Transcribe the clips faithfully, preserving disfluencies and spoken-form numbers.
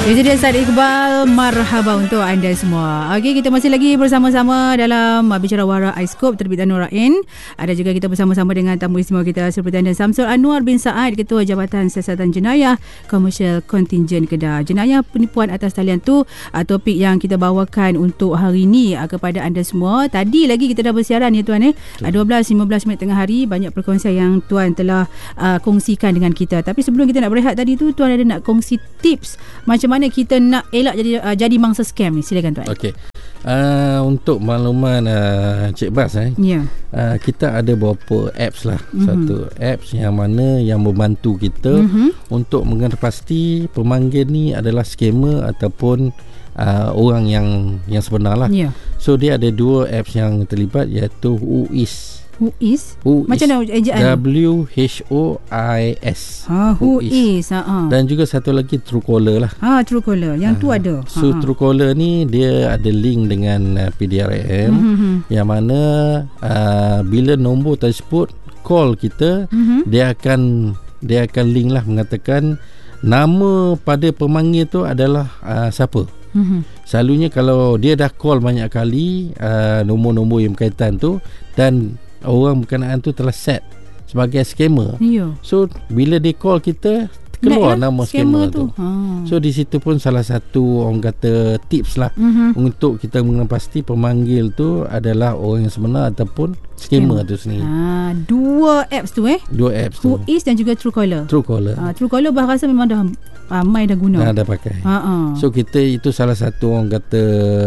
Itu dia Said Iqbal, marhaba untuk anda semua. Okey, kita masih lagi bersama-sama dalam Bicara Wara iScope terbitan Nurain. Ada juga kita bersama-sama dengan tamu istimewa kita Superintendent Samsul Anwar bin Said, Ketua Jabatan Siasatan Jenayah Komersial Kontingen Kedah. Jenayah penipuan atas talian tu uh, topik yang kita bawakan untuk hari ini uh, kepada anda semua. Tadi lagi kita dah bersiaran ya tuan eh. Uh, dua belas lima belas minit tengah hari, banyak perkongsian yang tuan telah uh, kongsikan dengan kita. Tapi sebelum kita nak berehat tadi tu, tuan ada nak kongsi tips macam mana kita nak elak jadi uh, jadi mangsa scam ni? Silakan tuan. Okey. Uh, untuk makluman uh, Cik Bas eh. Ya. Yeah. Uh, kita ada beberapa apps lah. Mm-hmm. Satu apps yang mana yang membantu kita mm-hmm. untuk mengenal pasti pemanggil ni adalah scammer ataupun uh, orang yang yang sebenar lah. Yeah. So dia ada dua apps yang terlibat, iaitu Whois. Whois? Who Macam mana ejaan? W H O I S. Ha, Whois. Ha. Dan juga satu lagi Truecaller lah. Ha, Truecaller. Yang ha. tu ada. So ha. Truecaller ni dia ada link dengan uh, P D R M mm-hmm. yang mana uh, bila nombor tersebut call kita, mm-hmm. dia akan dia akan link lah mengatakan nama pada pemanggil tu adalah uh, siapa. Mm-hmm. Selalunya kalau dia dah call banyak kali uh, nombor-nombor yang berkaitan tu dan orang berkenaan tu telah set sebagai scammer. Ya. So bila dia call kita, keluar nama scammer, scammer tu. tu. Ha. So di situ pun salah satu orang kata tips lah mm-hmm. untuk kita mengenal pasti pemanggil tu adalah orang yang sebenar ataupun scammer, scammer tu sendiri. Ha, dua apps tu eh. Dua apps tu. Whois dan juga Truecaller. Truecaller. Ha, Truecaller bah rasa memang dah ramai dah guna. Dah, dah pakai. Ha, ha. So kita itu salah satu orang kata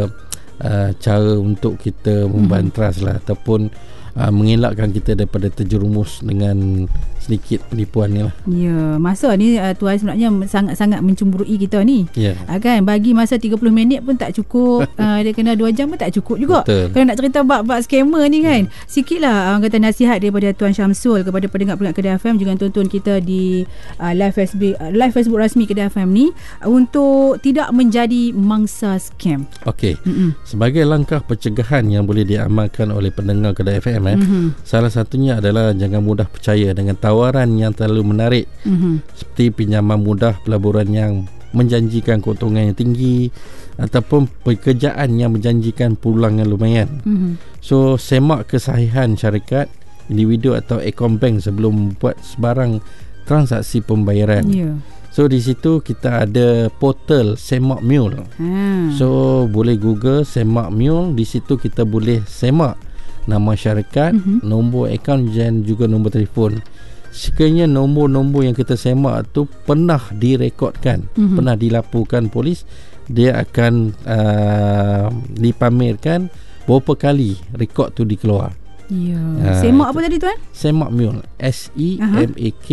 uh, cara untuk kita membantras mm-hmm. lah ataupun Uh, mengelakkan kita daripada terjerumus dengan sedikit penipuan ni lah. Ya, masa ni uh, tuan sebenarnya sangat-sangat mencemburui kita ni. Ya. Uh, kan bagi masa tiga puluh minit pun tak cukup. uh, dia kena dua jam pun tak cukup juga. Betul. Kalau nak cerita bab-bab scammer ni kan. Hmm. Sikitlah orang kata nasihat daripada Tuan Syamsul kepada pendengar-pendengar Kedah F M, juga tonton kita di uh, live Facebook uh, live Facebook rasmi Kedah F M ni uh, untuk tidak menjadi mangsa scam. Okey. Mm-mm. Sebagai langkah pencegahan yang boleh diamalkan oleh pendengar Kedah F M eh, mm-hmm. salah satunya adalah jangan mudah percaya dengan tawaran yang terlalu menarik, mm-hmm. seperti pinjaman mudah, pelaburan yang menjanjikan keuntungan yang tinggi ataupun pekerjaan yang menjanjikan pulangan lumayan. Mm-hmm. So semak kesahihan syarikat, individu atau akaun bank sebelum membuat sebarang transaksi pembayaran. Yeah. So di situ kita ada portal Semak Mule. Hmm. So boleh Google Semak Mule, di situ kita boleh semak nama syarikat, mm-hmm. nombor akaun dan juga nombor telefon. Sekiranya nombor-nombor yang kita semak tu pernah direkodkan, mm-hmm. pernah dilaporkan polis, dia akan uh, dipamerkan berapa kali rekod tu dikeluar. Ya. Uh, semak apa tadi tuan? Semak Mule. S E M A K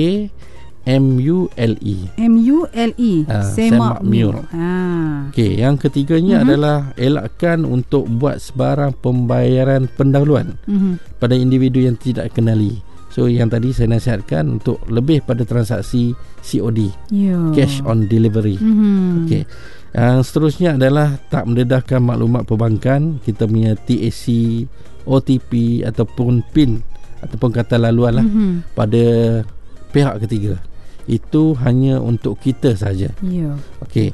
M U L E. M U L E. Uh, Semak Mule. Ha. Okey, yang ketiganya uh-huh. adalah elakkan untuk buat sebarang pembayaran pendahuluan uh-huh. pada individu yang tidak kenali. So yang tadi saya nasihatkan untuk lebih pada transaksi C O D. Yeah. Cash on delivery. Uh-huh. Okey. Yang seterusnya adalah tak mendedahkan maklumat perbankan, kita punya T A C, O T P ataupun PIN ataupun kata laluan lah uh-huh. pada pihak ketiga. Itu hanya untuk kita saja. Ya. Okey.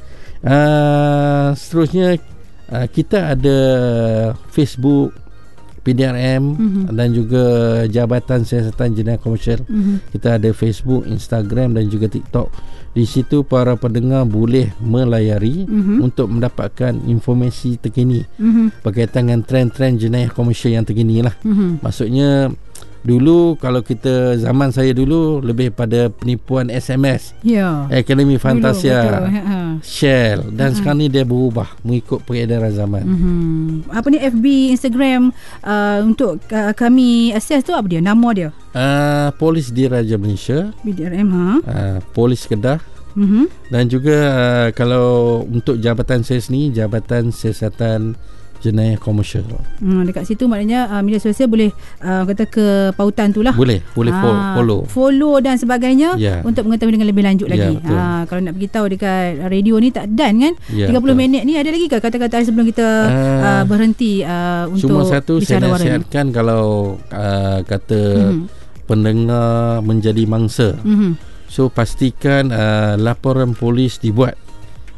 Uh, seterusnya uh, kita ada Facebook, P D R M mm-hmm. dan juga Jabatan Siasatan Jenayah Komersial. Mm-hmm. Kita ada Facebook, Instagram dan juga TikTok. Di situ para pendengar boleh melayari mm-hmm. untuk mendapatkan informasi terkini mm-hmm. berkaitan dengan trend-trend jenayah komersial yang terkini lah. Mm-hmm. Maksudnya dulu kalau kita zaman saya dulu lebih pada penipuan S M S, ya. Akademi Fantasia, dulu, Shell dan uh-huh. sekarang ni dia berubah mengikut peredaran zaman. Uh-huh. Apa ni F B, Instagram uh, untuk uh, kami akses tu apa dia? Nama dia? Uh, Polis Diraja Malaysia, B D R M ha. Uh, Polis Kedah. Uh-huh. Dan juga uh, kalau untuk jabatan saya ni Jabatan Siasatan Jenayah Komersial. Hmm, dekat situ maknanya uh, media sosial boleh uh, kata ke pautan tu lah. Boleh, boleh ha, follow. Follow dan sebagainya yeah. untuk mengetahui dengan lebih lanjut lagi. Yeah, ha, kalau nak beritahu dekat radio ni tak dan kan? Yeah, tiga puluh betul. Minit ni ada lagi ke kata-kata sebelum kita uh, uh, berhenti uh, untuk cuma satu saya nasihatkan kalau uh, kata mm-hmm. pendengar menjadi mangsa. Mm-hmm. So pastikan uh, laporan polis dibuat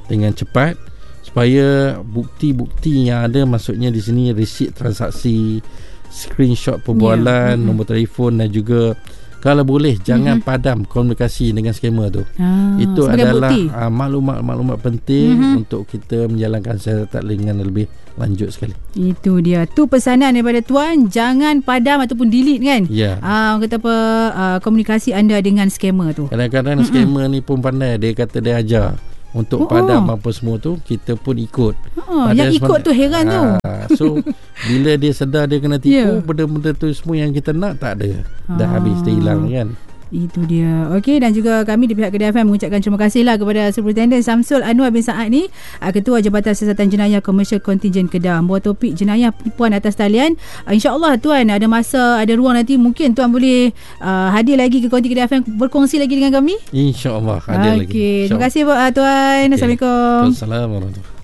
dengan cepat, supaya bukti-bukti yang ada, maksudnya di sini resit transaksi, screenshot perbualan, yeah. mm-hmm. nombor telefon, dan juga kalau boleh jangan mm-hmm. padam komunikasi dengan scammer tu. Ah, itu adalah uh, maklumat-maklumat penting mm-hmm. untuk kita menjalankan siasat dengan lebih lanjut sekali. Itu dia. Tu pesanan daripada Tuan, jangan padam ataupun delete kan. Ya. Yeah. Uh, kata apa uh, komunikasi anda dengan scammer tu. Kadang-kadang mm-hmm. scammer ni pun pandai. Dia kata dia ajar untuk oh, padam oh. apa semua tu, kita pun ikut. Oh, yang ikut tu heran ha, tu. So bila dia sedar dia kena tipu, yeah. benda-benda tu semua yang kita nak tak ada. Dah ah. habis, dah hilang kan. Itu dia. Okey, dan juga kami di pihak Kedah F M mengucapkan terima kasihlah kepada Superintendent Samsul Anwar bin Saad ni, Ketua Jabatan Siasatan Jenayah Komersial Kontingen Kedah, membawa topik jenayah penipuan atas talian. InsyaAllah Tuan ada masa, ada ruang nanti, mungkin Tuan boleh uh, hadir lagi ke Konti Kedah F M, berkongsi lagi dengan kami. InsyaAllah ada okay. lagi. Insya terima kasih uh, Tuan. Okay. Assalamualaikum. Assalamualaikum.